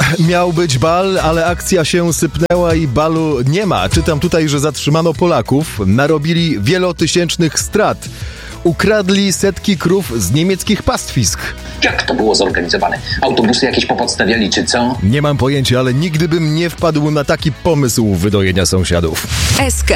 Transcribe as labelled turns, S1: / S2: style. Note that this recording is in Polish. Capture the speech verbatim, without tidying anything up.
S1: Miał być bal, ale akcja się sypnęła i balu nie ma. Czytam tutaj, że zatrzymano Polaków, narobili wielotysięcznych strat. Ukradli setki krów z niemieckich pastwisk.
S2: Jak to było zorganizowane? Autobusy jakieś popodstawiali, czy co?
S1: Nie mam pojęcia, ale nigdy bym nie wpadł na taki pomysł wydojenia sąsiadów.
S3: S K.